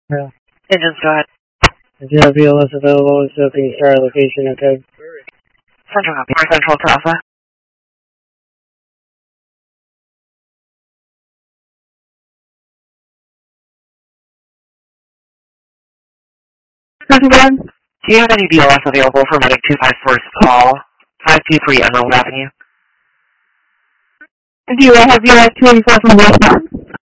Yeah. Engines, go ahead. If you have BLS available, it's at the STAR location, okay? Central copy. Central to Alpha. Do you have any BLS available for Medic 254's call? 523 Emerald Avenue. Do I have BLS 284 from westbound?